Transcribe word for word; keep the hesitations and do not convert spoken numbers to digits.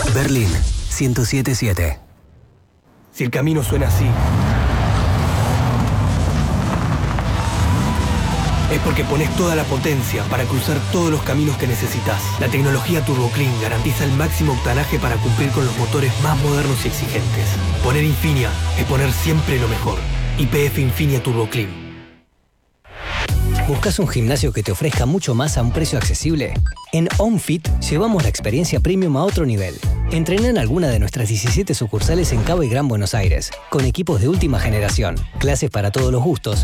Berlín, ciento siete punto siete. Si el camino suena así, es porque pones toda la potencia para cruzar todos los caminos que necesitas. La tecnología TurboClean garantiza el máximo octanaje para cumplir con los motores más modernos y exigentes. Poner Infinia es poner siempre lo mejor. Y P F Infinia TurboClean. ¿Buscas un gimnasio que te ofrezca mucho más a un precio accesible? En OnFit llevamos la experiencia premium a otro nivel. Entrená en alguna de nuestras diecisiete sucursales en Cabo y Gran Buenos Aires, con equipos de última generación, clases para todos los gustos